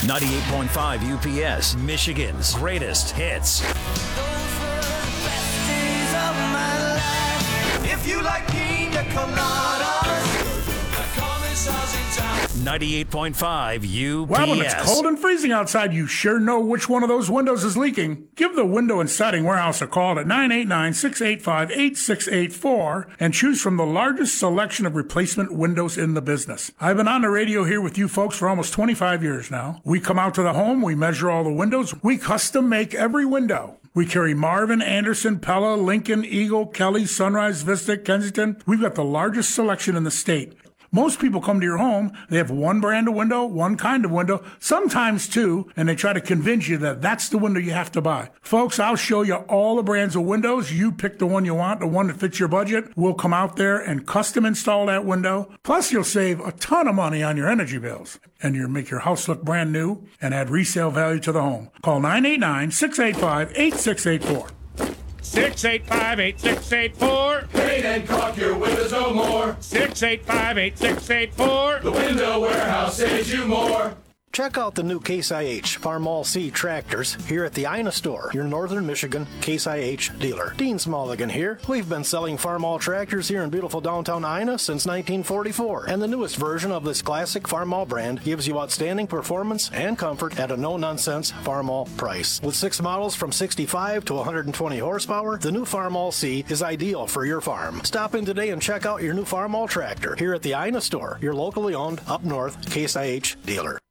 98.5 UPS, Michigan's greatest hits. Those were the best days of my life. If you like pina coladas, Commissar's in town. 98.5 UPS. Well, when it's cold and freezing outside, you sure know which one of those windows is leaking. Give the Window and Siding Warehouse a call at 989-685-8684 and choose from the largest selection of replacement windows in the business. I've been on the radio here with you folks for almost 25 years now. We come out to the home, we measure all the windows, we custom make every window. We carry Marvin, Anderson, Pella, Lincoln, Eagle, Kelly, Sunrise, Vista, Kensington. We've got the largest selection in the state. Most people come to your home, they have one brand of window, one kind of window, sometimes two, and they try to convince you that that's the window you have to buy. Folks, I'll show you all the brands of windows. You pick the one you want, the one that fits your budget. We'll come out there and custom install that window. Plus, you'll save a ton of money on your energy bills. And you'll make your house look brand new and add resale value to the home. Call 989-685-8684. 685-8684. Paint and caulk your windows no more. 685-8684. The Window Warehouse saves you more. Check out the new Case IH Farmall C tractors here at the Ina store, your northern Michigan Case IH dealer. Dean Smulligan here. We've been selling Farmall tractors here in beautiful downtown Ina since 1944, and the newest version of this classic Farmall brand gives you outstanding performance and comfort at a no-nonsense Farmall price. With 6 models from 65 to 120 horsepower, the new Farmall C is ideal for your farm. Stop in today and check out your new Farmall tractor here at the Ina store, your locally owned up north Case IH dealer.